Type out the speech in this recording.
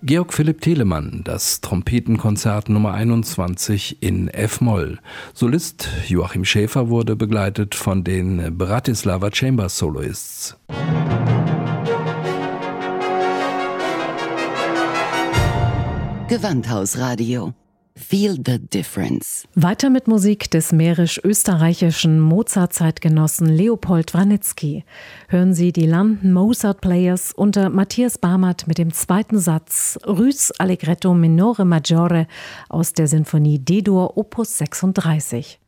Georg Philipp Telemann, das Trompetenkonzert Nummer 21 in F-Moll. Solist Joachim Schäfer wurde begleitet von den Bratislava Chamber Soloists. Gewandhausradio. Feel the difference. Weiter mit Musik des mährisch-österreichischen Mozart-Zeitgenossen Leopold Wranitzky. Hören Sie die London Mozart Players unter Matthias Barmert mit dem zweiten Satz Rüs Allegretto Minore Maggiore aus der Sinfonie D-Dur Opus 36.